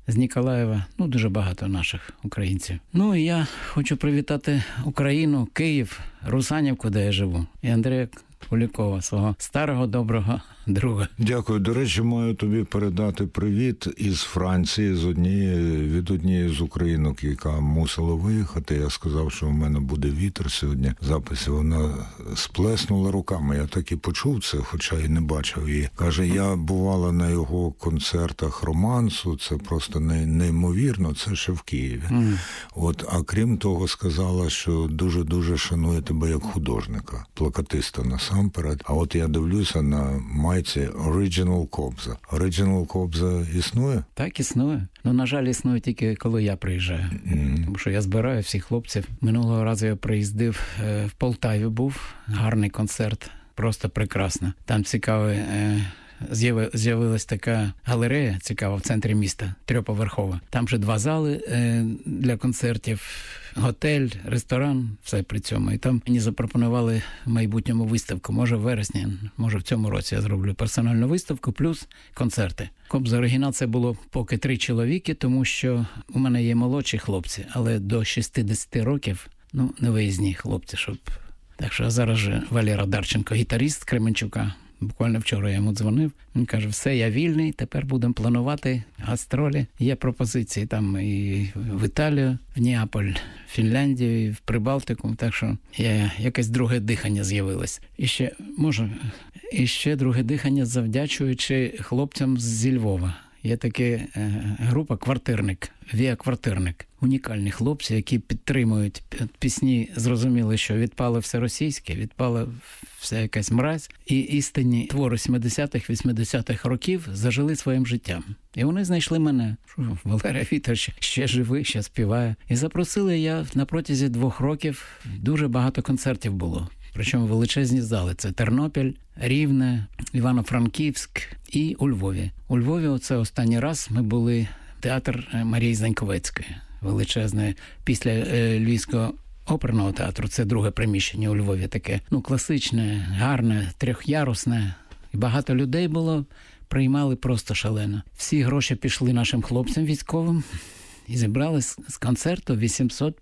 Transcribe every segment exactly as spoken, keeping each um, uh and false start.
з Ніколаєва, ну, дуже багато наших українців. Ну, і я хочу привітати Україну, Київ, Русанівку, де я живу, і Андрія Кулікова, свого старого доброго друга. Дякую. До речі, маю тобі передати привіт із Франції, з однієї, від однієї з українок, яка мусила виїхати. Я сказав, що в мене буде вітер сьогодні в записі. Вона сплеснула руками. Я так і почув це, хоча і не бачив її. Каже, я бувала на його концертах романсу, це просто не, неймовірно, це ще в Києві. Mm. От, а крім того, сказала, що дуже-дуже шанує тебе як художника, плакатиста насамперед. А от я дивлюся на майці Original Кобза. Original Кобза існує? Так, існує. Ну, на жаль, існує тільки, коли я приїжджаю. Mm. Тому що я збираю всіх хлопців. Минулого разу я приїздив, в Полтаві був, гарний концерт, просто прекрасно. Там цікавий... З'явилась така галерея цікава в центрі міста, трьохповерхова. Там же два зали для концертів, готель, ресторан, все при цьому. І там мені запропонували в майбутньому виставку. Може в вересні, може в цьому році я зроблю персональну виставку, плюс концерти. Кобза оригінал це було поки три чоловіки, тому що у мене є молодші хлопці, але до шістдесят років, ну, не виїзні хлопці, щоб... Так що зараз же Валера Дарченко, гітарист Кременчука. Буквально вчора я йому дзвонив. Він каже, все, я вільний, тепер будемо планувати гастролі. Є пропозиції там і в Італію, в Неаполь, в Фінляндію, і в Прибалтику. Так що я, якесь друге дихання з'явилось. І ще, може, і ще друге дихання завдячуючи хлопцям зі Львова. Є така е, група «Квартирник», «Віа Квартирник». Унікальні хлопці, які підтримують пісні, зрозуміли, що відпало все російське, відпало вся якась мразь. І істинні твори сімдесятих, вісімдесятих років зажили своїм життям. І вони знайшли мене. Що, Валерій Вітер ще живий, ще співає. І запросили я на протязі двох років. Дуже багато концертів було. Причому величезні зали. Це Тернопіль, Рівне, Івано-Франківськ і у Львові. У Львові оце останній раз ми були театр Марії Заньковецької. Величезне. Після е, Львівського оперного театру. Це друге приміщення у Львові таке. Ну, класичне, гарне, трьохярусне. І багато людей було. Приймали просто шалено. Всі гроші пішли нашим хлопцям військовим. І зібрали з, з концерту вісімсот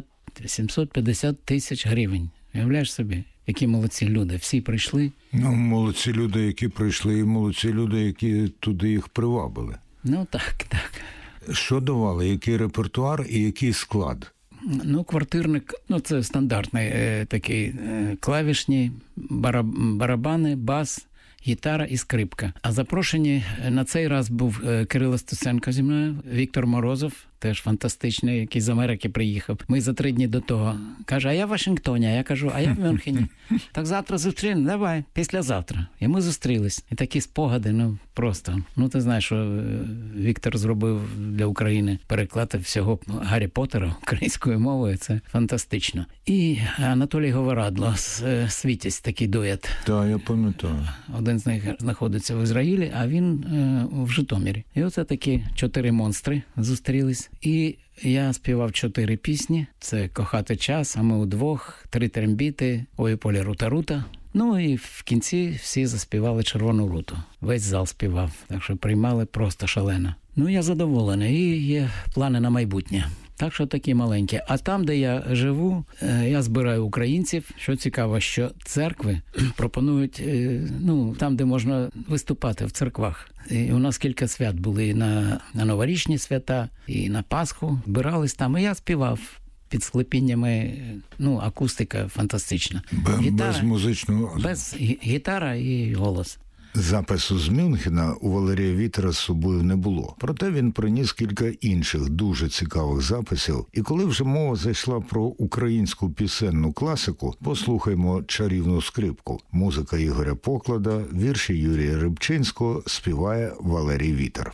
п'ятдесят тисяч гривень. Уявляєш собі, які молодці люди. Всі прийшли. Ну, молодці люди, які прийшли, і молодці люди, які туди їх привабили. Ну, так, так. Що давали? Який репертуар і який склад? Ну, квартирник, ну, це стандартний е, такий е, клавішні, бараб, барабани, бас, гітара і скрипка. А запрошені на цей раз був е, Кирило Стусенко зі мною, Віктор Морозов, теж фантастичний, який з Америки приїхав. Ми за три дні до того. Каже, а я в Вашингтоні, а я кажу, а я в Мюнхені. Так завтра зустрінемо, давай, післязавтра. І ми зустрілись. І такі спогади, ну, просто. Ну, ти знаєш, що Віктор зробив для України переклад всього Гаррі Поттера українською мовою. Це фантастично. І Анатолій Говорадло, Світязь, такий дует. Так, я пам'ятаю. Один з них знаходиться в Ізраїлі, а він е, в Житомирі. І оце такі чотири монстри зустрілись. І я співав чотири пісні. Це «Кохати час», «А ми удвох», «Три трембіти», «Ой у полі рута-рута». Ну і в кінці всі заспівали «Червону руту». Весь зал співав, так що приймали просто шалено. Ну, я задоволений, і є плани на майбутнє. Так що такі маленькі. А там, де я живу, я збираю українців. Що цікаво, що церкви пропонують, ну, там, де можна виступати, в церквах. І у нас кілька свят були на, на новорічні свята, і на Пасху. Збирались там, і я співав. Під склепіннями, ну, акустика фантастична. Без, гітара, без музичного... Без гітара і голос. Запису з Мюнхена у Валерія Вітера з собою не було. Проте він приніс кілька інших дуже цікавих записів. І коли вже мова зайшла про українську пісенну класику, послухаймо «Чарівну скрипку». Музика Ігоря Поклада, вірші Юрія Рибчинського, співає Валерій Вітер.